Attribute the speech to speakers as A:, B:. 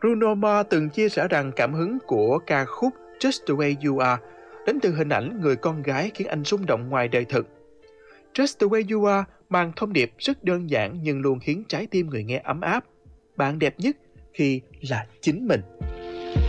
A: Bruno Mars từng chia sẻ rằng cảm hứng của ca khúc Just the Way You Are đến từ hình ảnh người con gái khiến anh rung động ngoài đời thực. Just the Way You Are mang thông điệp rất đơn giản nhưng luôn khiến trái tim người nghe ấm áp. Bạn đẹp nhất khi là chính mình.